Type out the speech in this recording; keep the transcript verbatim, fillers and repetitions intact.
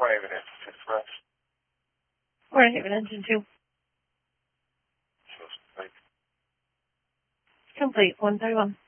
Forehaven Engine two, correct? Forehaven Engine two. Shows complete. Complete, one thirty-one.